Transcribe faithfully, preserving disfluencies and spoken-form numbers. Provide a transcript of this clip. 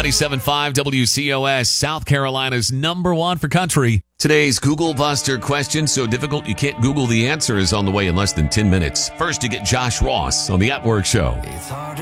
ninety-seven point five W C O S, South Carolina's number one for country. Today's Google Buster question, so difficult you can't Google the answer, is on the way in less than ten minutes. First, you get Josh Ross on the At Work Show. It's hard